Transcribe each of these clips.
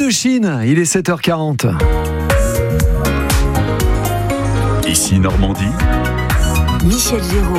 de Chine, il est 7h40. Ici Normandie, Michel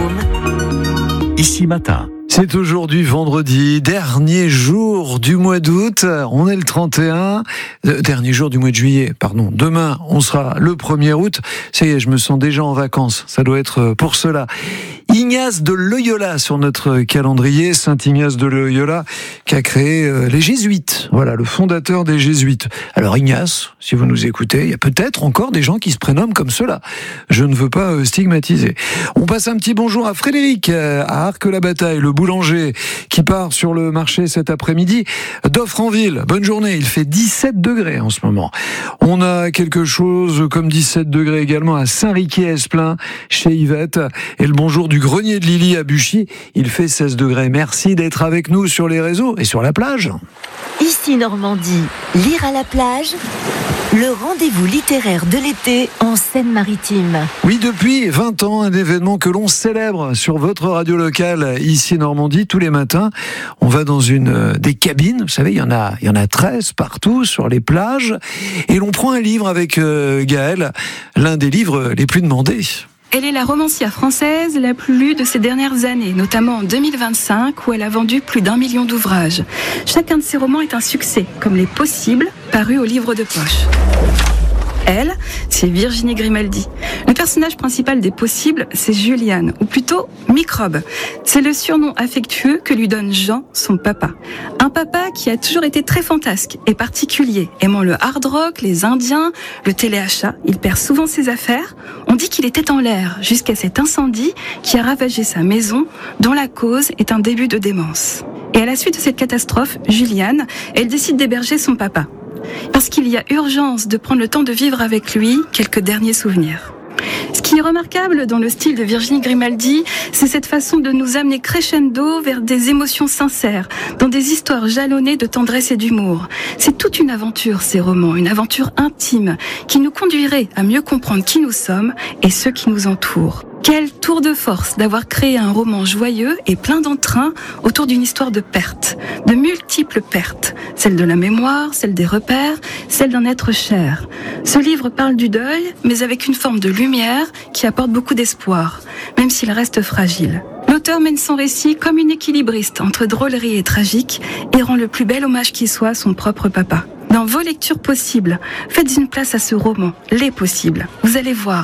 Jérôme. Ici Matin. C'est aujourd'hui vendredi, dernier jour du mois d'août, on est le 31, dernier jour du mois de juillet, pardon. Demain, on sera le 1er août. Ça y est, je me sens déjà en vacances, ça doit être pour cela. Ignace de Loyola sur notre calendrier, Saint Ignace de Loyola qui a créé les Jésuites, voilà, le fondateur des Jésuites. Alors Ignace, si vous nous écoutez, il y a peut-être encore des gens qui se prénomment comme cela. Je ne veux pas stigmatiser. On passe un petit bonjour à Frédéric, à Arques-la-Bataille, le boulanger qui part sur le marché cet après-midi d'Offranville. Bonne journée, il fait 17 degrés en ce moment. On a quelque chose comme 17 degrés également à Saint-Riquier-Esplain, chez Yvette. Et le bonjour du grenier de Lily à Buchy, il fait 16 degrés. Merci d'être avec nous sur les réseaux et sur la plage. Ici Normandie, lire à la plage, le rendez-vous littéraire de l'été en Seine-Maritime. Oui, depuis 20 ans, un événement que l'on célèbre sur votre radio locale, ici Normandie, tous les matins. On va dans une des cabines, vous savez, il y en a 13 partout sur les plages, et l'on prend un livre avec Gaëlle, l'un des livres les plus demandés. Elle est la romancière française la plus lue de ces dernières années, notamment en 2025, où elle a vendu plus d'1 million d'ouvrages. Chacun de ses romans est un succès, comme Les Possibles, paru au livre de poche. Elle, c'est Virginie Grimaldi. Le personnage principal des Possibles, c'est Juliane, ou plutôt Microbe. C'est le surnom affectueux que lui donne Jean, son papa. Un papa qui a toujours été très fantasque et particulier, aimant le hard rock, les Indiens, le téléachat. Il perd souvent ses affaires. On dit qu'il était en l'air, jusqu'à cet incendie qui a ravagé sa maison, dont la cause est un début de démence. Et à la suite de cette catastrophe, Juliane, elle décide d'héberger son papa. Parce qu'il y a urgence de prendre le temps de vivre avec lui quelques derniers souvenirs. Ce qui est remarquable dans le style de Virginie Grimaldi, c'est cette façon de nous amener crescendo vers des émotions sincères, dans des histoires jalonnées de tendresse et d'humour. C'est toute une aventure, ces romans, une aventure intime, qui nous conduirait à mieux comprendre qui nous sommes et ceux qui nous entourent. Quel tour de force d'avoir créé un roman joyeux et plein d'entrain autour d'une histoire de pertes, de multiples pertes, celle de la mémoire, celle des repères, celle d'un être cher. Ce livre parle du deuil, mais avec une forme de lumière qui apporte beaucoup d'espoir, même s'il reste fragile. L'auteur mène son récit comme une équilibriste entre drôlerie et tragique et rend le plus bel hommage qui soit à son propre papa. Dans vos lectures possibles, faites une place à ce roman, Les Possibles. Vous allez voir,